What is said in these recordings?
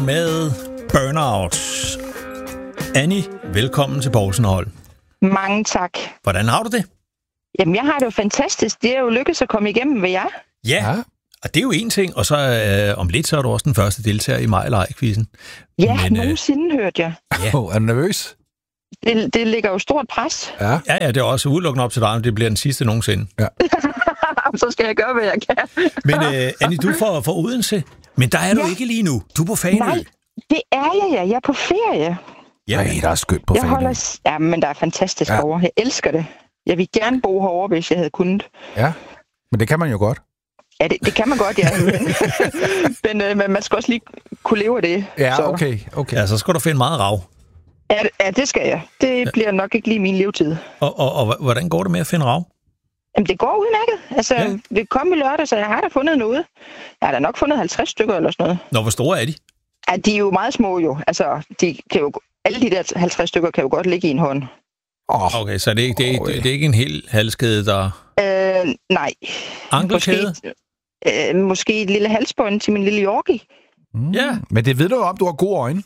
Med Burnout. Annie, velkommen til Poulsen & Holm. Mange tak. Hvordan har du det? Jamen, jeg har det jo fantastisk. Det er jo lykkedes at komme igennem ved jer. Ja, og det er jo en ting, og så om lidt, så er du også den første deltager i Maj Leg-quizzen. Ja, nogensinde hørte jeg. Ja. Er du nervøs? Det ligger jo stort pres. Ja. Ja, det er også udelukkende op til dig, om det bliver den sidste nogensinde. Ja. Så skal jeg gøre, hvad jeg kan. Men Annie, du er fra Odense, men der er du ikke lige nu. Du er på Fanø. Nej, det er jeg, ja. Jeg er på ferie. Ja. Nej, der er skønt på Fanø. Ja, men der er fantastisk over. Jeg elsker det. Jeg vil gerne bo herovre, hvis jeg havde kunnet. Ja, men det kan man jo godt. Ja, det kan man godt, ja. Men man skal også lige kunne leve af det. Ja, så. okay. Ja, så skal du finde meget rav. Ja, det skal jeg. Det bliver nok ikke lige min levetid. Og hvordan går det med at finde rav? Jamen, det går udmærket. Altså, det kom i lørdag, så jeg har da fundet noget. Jeg har da nok fundet 50 stykker eller sådan noget. Nå, hvor store er de? Ja, de er jo meget små jo. Altså, alle de der 50 stykker kan jo godt ligge i en hånd. Okay, så det er ikke en hel halskæde, der... Nej. Ankelkæde? Måske et lille halsbånd til min lille Yorkie. Ja. Men det ved du om, du har gode øjne.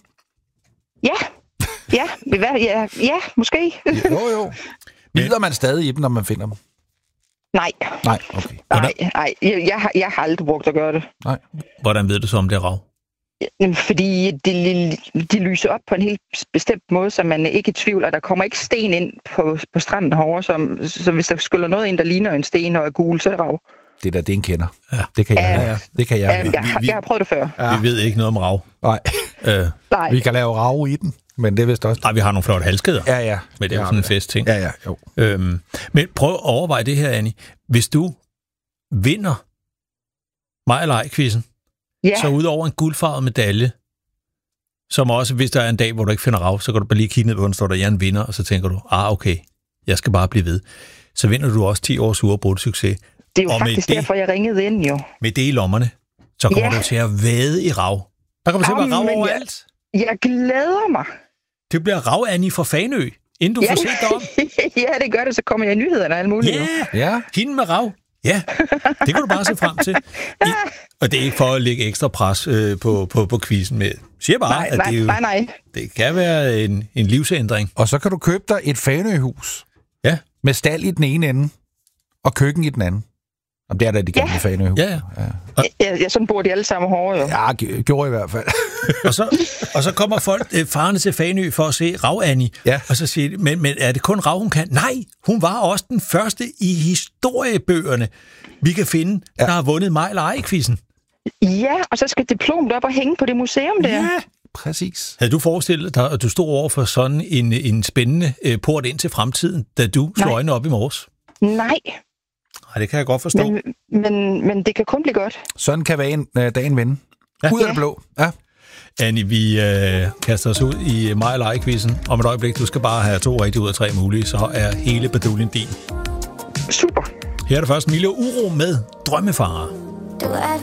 Ja, måske. Jo. Bider man stadig i dem, når man finder dem? Nej. Nej, okay. Nej. Jeg har aldrig brugt at gøre det. Nej. Hvordan ved du så, om det er rav? Fordi de lyser op på en helt bestemt måde, så man er ikke i tvivl, og der kommer ikke sten ind på stranden herovre, så hvis der skyller noget ind, der ligner en sten og er gul, så er det rav. Det er en kender. Ja. Det kan jeg. Ja. Det kan jeg. Jeg har prøvet det før. Ja. Vi ved ikke noget om rav. Nej. Nej. Vi kan lave rav i den, men det er vist også... Nej, vi har nogle flotte halskæder. Ja. Men det er jo sådan en festting. Ja, jo. Men prøv at overveje det her, Annie. Hvis du vinder Maj Leg-quizzen, så udover en guldfarvet medalje, som også, hvis der er en dag, hvor du ikke finder rav, så kan du bare lige kigge ned på den, står der, jeg er en vinder, og så tænker du, okay, jeg skal bare blive ved. Så vinder du også 10 års uafbrudt succes. Det er jo faktisk derfor, jeg ringede ind, jo. Med det i lommerne, så kommer du til at vade i rav. Der kommer til at være rav overalt. Jeg glæder mig. Det bliver rav, Annie, fra Fanø, inden du får set dig om. Ja, det gør det, så kommer jeg i nyhederne og alt muligt. Ja, hende med rav. Ja, det kan du bare se frem til. Og det er ikke for at lægge ekstra pres på quizzen med. Siger bare, at det kan være en livsændring. Og så kan du købe dig et Fanøhus. Ja. Med stald i den ene ende, og køkken i den anden. Om det er der de gamle Fanøhus. Ja. Sådan bor de alle sammen hårde, jo. Ja, gjorde i hvert fald. og så kommer folk farne til Fanø for at se Rav Annie. Ja. Og så siger de, men er det kun Rav, hun kan? Nej, hun var også den første i historiebøgerne, vi kan finde, der har vundet Maj Leg-quizzen. Ja, og så skal diplomet op og hænge på det museum der. Ja, præcis. Havde du forestillet dig, at du stod over for sådan en spændende port ind til fremtiden, da du slog øjnene op i morges? Nej, det kan jeg godt forstå. Men det kan kun blive godt. Sådan kan dagen vende. Ud af det blå. Ja. Annie, vi kaster os ud i Maj Leg-quizzen. Om et øjeblik, du skal bare have 2 rigtige ud af 3 mulige, så er hele baduljen din. Super. Her er det først Milo Uro med Drømmefarer. Du er